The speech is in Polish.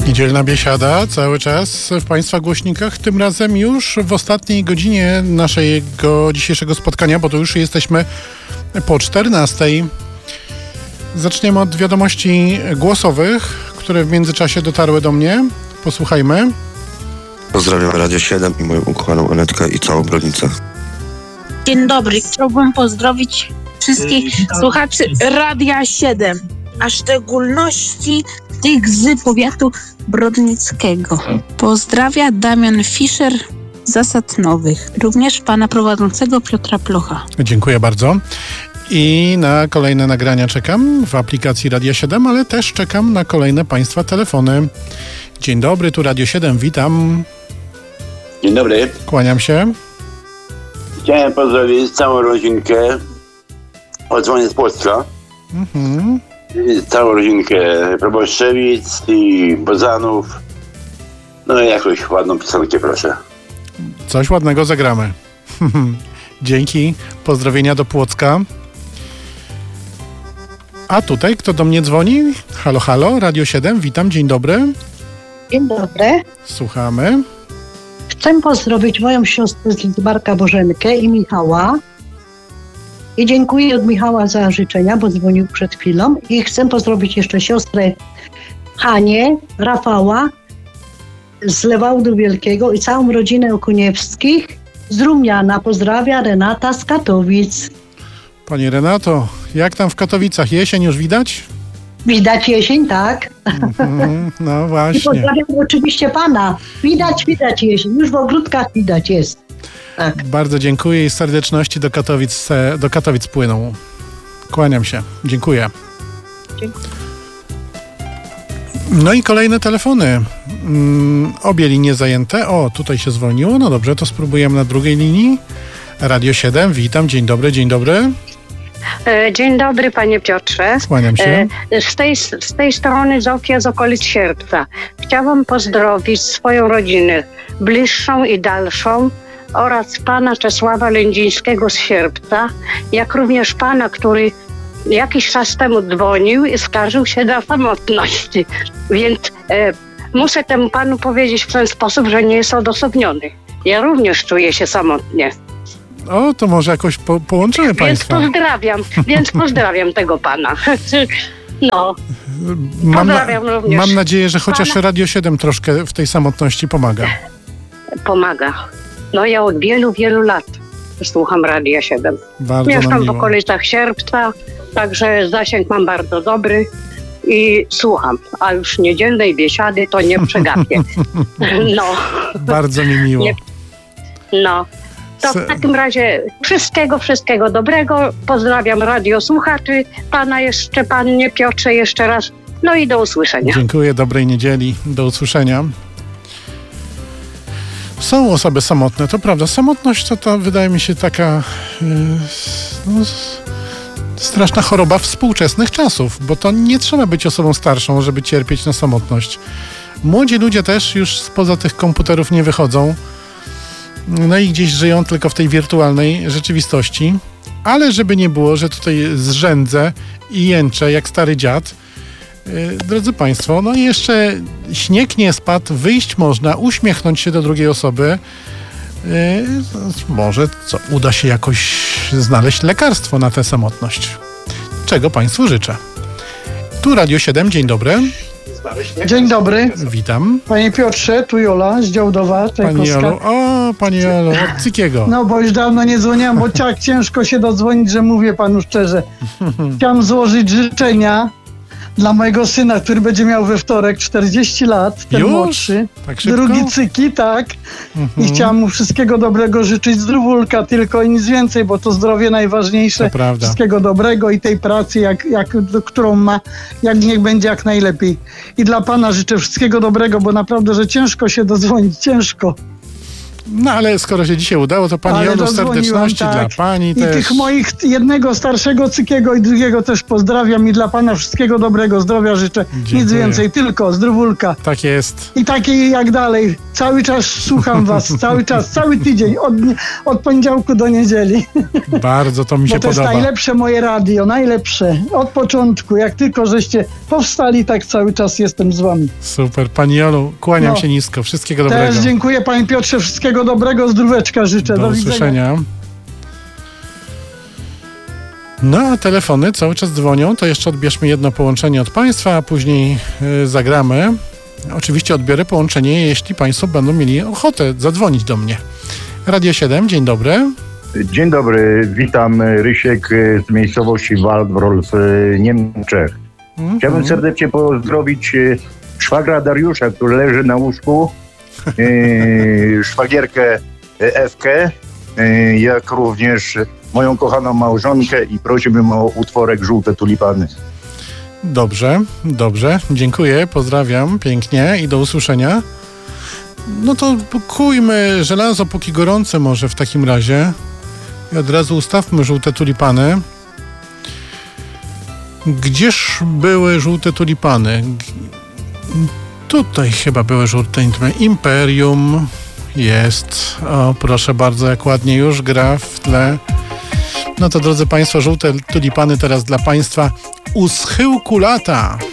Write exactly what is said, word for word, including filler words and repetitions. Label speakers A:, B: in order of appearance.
A: Niedzielna biesiada cały czas w Państwa głośnikach, tym razem już w ostatniej godzinie naszego dzisiejszego spotkania, bo to już jesteśmy po czternastej. Zaczniemy od wiadomości głosowych, które w międzyczasie dotarły do mnie. Posłuchajmy.
B: Pozdrawiam Radio siedem i moją ukochaną Anetkę i całą Brodnicę.
C: Dzień dobry. Chciałbym pozdrowić wszystkich słuchaczy Radia siedem, a w szczególności tych z powiatu brodnickiego. Pozdrawia Damian Fischer z Zasad Nowych. Również pana prowadzącego Piotra Plocha.
A: Dziękuję bardzo. I na kolejne nagrania czekam w aplikacji Radia siedem, ale też czekam na kolejne Państwa telefony. Dzień dobry, tu Radio siedem, witam.
D: Dzień dobry.
A: Kłaniam się.
D: Chciałem pozdrowić całą rodzinkę. Odzwonię z Płocka.
A: Mhm.
D: Całą rodzinkę Proboszczewic i Bozanów. No i jakąś ładną piosenkę, proszę.
A: Coś ładnego zagramy. Dzięki. Pozdrowienia do Płocka. A tutaj kto do mnie dzwoni? Halo, halo, Radio siedem, witam, dzień dobry.
E: Dzień dobry.
A: Słuchamy.
E: Chcę pozdrowić moją siostrę z Lidzbarka Bożenkę i Michała. I dziękuję od Michała za życzenia, bo dzwonił przed chwilą. I chcę pozdrowić jeszcze siostrę Hanię, Rafała z Lewałdu Wielkiego i całą rodzinę Okuniewskich z Rumiana. Pozdrawia Renata z Katowic.
A: Pani Renato, jak tam w Katowicach? Jesień już widać?
E: Widać jesień, tak.
A: Mm-hmm, no
E: I
A: właśnie.
E: pozdrawiam oczywiście pana. Widać, widać jesień. Już w ogródkach widać jest. Tak.
A: Bardzo dziękuję i serdeczności do Katowic, do Katowic płyną. Kłaniam się. Dziękuję.
E: Dziękuję.
A: No i kolejne telefony. Mm, obie linie zajęte. O, tutaj się zwolniło. No dobrze, to spróbujemy na drugiej linii. Radio siedem, witam. Dzień dobry, dzień dobry.
F: Dzień dobry, panie Piotrze.
A: Kłaniam się.
F: Z tej, z tej strony Zofia z okolic Sierpca. Chciałam pozdrowić swoją rodzinę, bliższą i dalszą, oraz pana Czesława Lędzińskiego z Sierpca, jak również pana, który jakiś czas temu dzwonił i skarżył się na samotność. Więc e, muszę temu panu powiedzieć w ten sposób, że nie jest odosobniony. Ja również czuję się samotnie.
A: O, to może jakoś po, połączymy
F: Więc
A: Państwa.
F: pozdrawiam, więc pozdrawiam tego pana. No.
A: Mam, na,
F: Pozdrawiam również
A: mam nadzieję, że chociaż
F: pana.
A: Radio siedem troszkę w tej samotności pomaga.
F: Pomaga. No ja od wielu, wielu lat słucham Radia siedem.
A: Bardzo
F: Mieszkam
A: nam
F: w
A: miło.
F: okolicach Sierpca, także zasięg mam bardzo dobry i słucham. A już niedzielnej biesiady to nie przegapię. No.
A: Bardzo mi miło.
F: Nie, no. To w takim razie wszystkiego, wszystkiego dobrego. Pozdrawiam radiosłuchaczy, pana jeszcze, panie Piotrze jeszcze raz. No i do usłyszenia.
A: Dziękuję, dobrej niedzieli. Do usłyszenia. Są osoby samotne, to prawda. Samotność to, to wydaje mi się taka yy, no, straszna choroba współczesnych czasów, bo to nie trzeba być osobą starszą, żeby cierpieć na samotność. Młodzi ludzie też już spoza tych komputerów nie wychodzą. No i gdzieś żyją tylko w tej wirtualnej rzeczywistości. Ale żeby nie było, że tutaj zrzędzę i jęczę jak stary dziad, yy, drodzy Państwo, no i jeszcze śnieg nie spadł, wyjść można, uśmiechnąć się do drugiej osoby. Yy, może co, uda się jakoś znaleźć lekarstwo na tę samotność. Czego Państwu życzę. Tu Radio siedem, dzień dobry.
G: Dzień dobry.
A: Witam.
G: Panie Piotrze, tu Jola z Działdowa.
A: Pani Jolu. O, Pani Jolu, od Cykiego.
G: No bo już dawno nie dzwoniłam, bo tak ciężko się dodzwonić, że mówię panu szczerze. Chciałam złożyć życzenia dla mojego syna, który będzie miał we wtorek czterdzieści lat, ten
A: Już?
G: młodszy.
A: Tak szybko?
G: Drugi Cyki, tak.
A: Mhm.
G: I chciałam mu wszystkiego dobrego życzyć, zdrówulka tylko i nic więcej, bo to zdrowie najważniejsze.
A: To prawda.
G: Wszystkiego dobrego i tej pracy, jak, jak, do, którą ma, jak niech będzie jak najlepiej. I dla pana życzę wszystkiego dobrego, bo naprawdę, że ciężko się dodzwonić, ciężko.
A: No ale skoro się dzisiaj udało, to Pani
G: Ale
A: Jolu,
G: dodzwoniłem,
A: serdeczności
G: tak.
A: dla Pani
G: I
A: też.
G: tych moich, jednego starszego Cykiego i drugiego też pozdrawiam i dla pana wszystkiego dobrego, zdrowia życzę.
A: Dziękuję.
G: Nic więcej, tylko zdrówulka.
A: Tak jest.
G: I takiej jak dalej. Cały czas słucham was, cały czas, cały tydzień, od, od poniedziałku do niedzieli.
A: Bardzo to mi się
G: Bo to jest
A: podoba.
G: najlepsze moje radio, najlepsze. Od początku, jak tylko żeście powstali, tak cały czas jestem z wami.
A: Super. Pani Jolu, kłaniam
G: No.
A: się nisko. Wszystkiego dobrego.
G: Też dziękuję panie Piotrze, wszystkiego dobrego, zdróweczka życzę.
A: Do
G: Do widzenia.
A: usłyszenia. No a telefony cały czas dzwonią, to jeszcze odbierzmy jedno połączenie od Państwa, a później y, zagramy. Oczywiście odbiorę połączenie, jeśli Państwo będą mieli ochotę zadzwonić do mnie. Radio siedem, dzień dobry.
H: Dzień dobry, witam, Rysiek z miejscowości Waldwrol w Niemczech.
A: Mhm.
H: Chciałbym serdecznie pozdrowić e, szwagra Dariusza, który leży na łóżku, e, szwagierkę Ewkę, e, jak również moją kochaną małżonkę i prosiłbym o utworek Żółte tulipany.
A: Dobrze, dobrze, dziękuję, pozdrawiam pięknie i do usłyszenia. No to kujmy żelazo póki gorące może w takim razie. I od razu ustawmy żółte tulipany. Gdzież były żółte tulipany? G- Tutaj chyba były żółte tulipany. Imperium jest. O, proszę bardzo, jak ładnie już gra w tle. No to drodzy Państwo, żółte tulipany teraz dla Państwa u schyłku lata.